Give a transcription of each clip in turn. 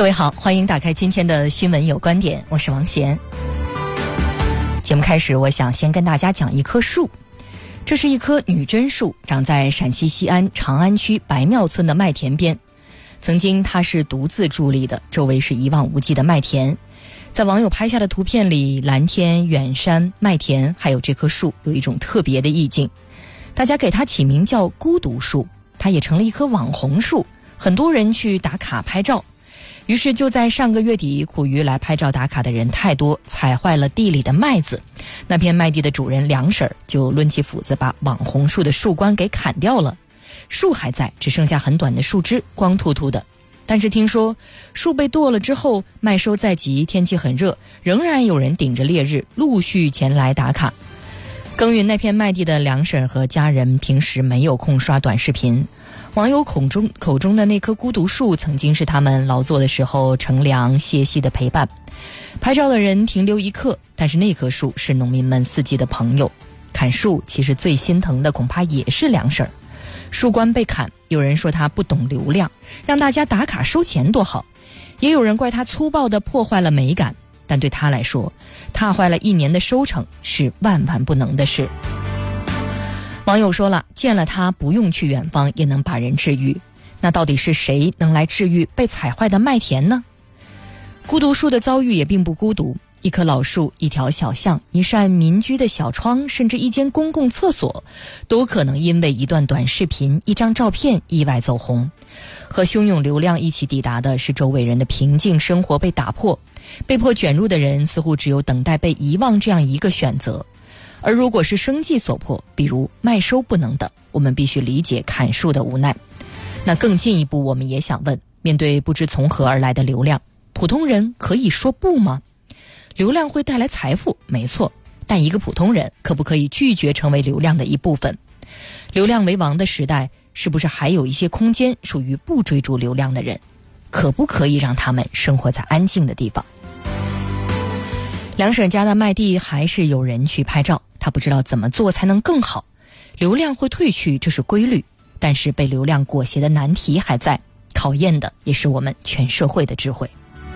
各位好，欢迎打开今天的新闻有观点，我是王贤。节目开始，我想先跟大家讲一棵树。这是一棵女贞树，长在陕西西安长安区白庙村的麦田边。曾经它是独自伫立的，周围是一望无际的麦田。在网友拍下的图片里，蓝天、远山、麦田还有这棵树有一种特别的意境。大家给它起名叫孤独树，它也成了一棵网红树，很多人去打卡拍照。于是就在上个月底，苦于来拍照打卡的人太多，踩坏了地里的麦子。那片麦地的主人梁婶就抡起斧子把网红树的树冠给砍掉了。树还在，只剩下很短的树枝，光秃秃的。但是听说树被剁了之后，麦收在即，天气很热，仍然有人顶着烈日陆续前来打卡。耕耘那片麦地的梁婶和家人平时没有空刷短视频。网友口中的那棵孤独树，曾经是他们劳作的时候乘凉歇息的陪伴。拍照的人停留一刻，但是那棵树是农民们四季的朋友。砍树其实最心疼的恐怕也是梁婶。树冠被砍，有人说他不懂流量，让大家打卡收钱多好，也有人怪他粗暴地破坏了美感，但对他来说，踏坏了1年的收成是万万不能的事。网友说了，见了他不用去远方也能把人治愈。那到底是谁能来治愈被踩坏的麦田呢？孤独树的遭遇也并不孤独，一棵老树、一条小巷、一扇民居的小窗，甚至一间公共厕所，都可能因为一段短视频、一张照片意外走红。和汹涌流量一起抵达的是周围人的平静生活被打破，被迫卷入的人似乎只有等待被遗忘这样一个选择。而如果是生计所迫，比如麦收不能等，我们必须理解砍树的无奈。那更进一步，我们也想问，面对不知从何而来的流量，普通人可以说不吗？流量会带来财富，没错，但一个普通人可不可以拒绝成为流量的一部分？流量为王的时代，是不是还有一些空间属于不追逐流量的人？可不可以让他们生活在安静的地方？梁婶家的麦地还是有人去拍照，他不知道怎么做才能更好。流量会退去，这是规律，但是被流量裹挟的难题还在，考验的也是我们全社会的智慧。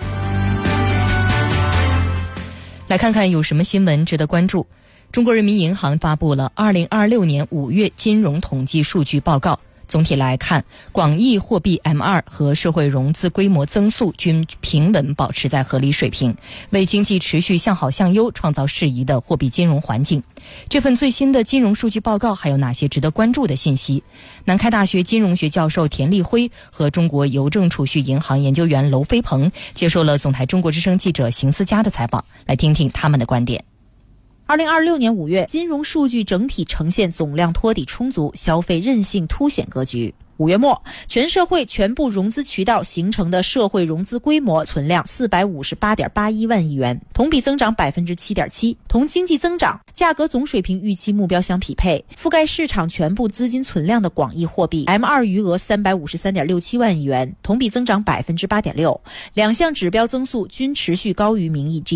来看看有什么新闻值得关注。中国人民银行发布了2026年5月金融统计数据报告。总体来看，广义货币 M2 和社会融资规模增速均平稳保持在合理水平，为经济持续向好向优创造适宜的货币金融环境。这份最新的金融数据报告还有哪些值得关注的信息？南开大学金融学教授田立辉和中国邮政储蓄银行研究员娄飞鹏接受了总台中国之声记者邢思佳的采访，来听听他们的观点。 2026年5月，金融数据整体呈现总量托底充足、消费韧性凸显格局。5月末，全社会全部融资渠道形成的社会融资规模存量458.81万亿元，同比增长 7.7%， 同经济增长、价格总水平预期目标相匹配。覆盖市场全部资金存量的广义货币 M2 余额353.67万亿元，同比增长 8.6%， 两项指标增速均持续高于名义